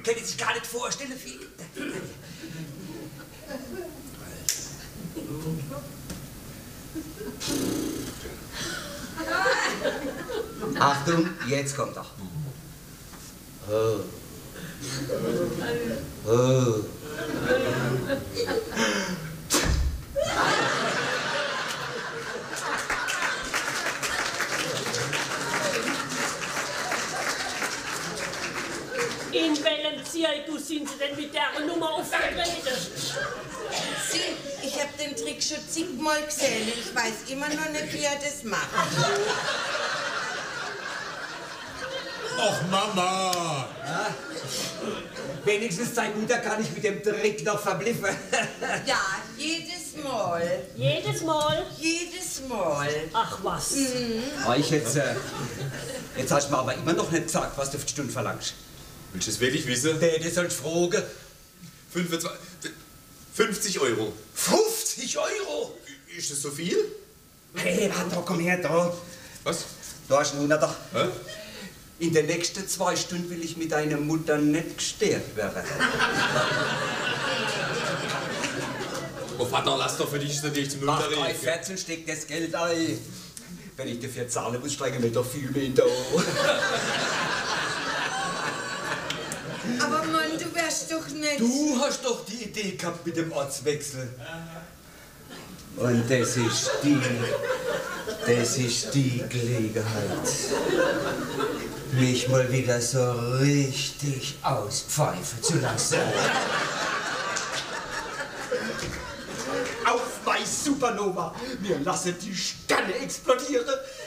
können sich gar nicht vorstellen, wie... Achtung, jetzt kommt er. Oh. Oh. In welchem Zirkus sind Sie denn mit der Nummer aufgetreten? Sie, ich hab den Trick schon zigmal gesehen. Ich weiß immer noch nicht, wie er das macht. Och, Mama! Ja? Wenigstens seit Mutter kann ich mit dem Trick noch verbliffen. Ja, jedes Mal. Jedes Mal? Jedes Mal. Ach was. Jetzt hast du mir aber immer noch nicht gesagt, was du für die Stunde verlangst. Willst du es wirklich wissen? Das sollst du fragen. 50 Euro. 50 Euro? Ist das so viel? Hey, warte, komm her, da. Was? Da hast du einen Hunderter. Hä? In den nächsten 2 Stunden will ich mit deiner Mutter nicht gestört werden. Oh Vater, lass doch, für dich ist natürlich zum Ach, Nulltarif. bei 14 steckt das Geld ein. Wenn ich dafür zahlen muss, steigen mir doch viel mehr in da. Aber Mann, du wärst doch nicht... Du hast doch die Idee gehabt mit dem Ortswechsel. Und das ist die Gelegenheit, mich mal wieder so richtig auspfeifen zu lassen. Auf bei Supernova! Wir lassen die Sterne explodieren!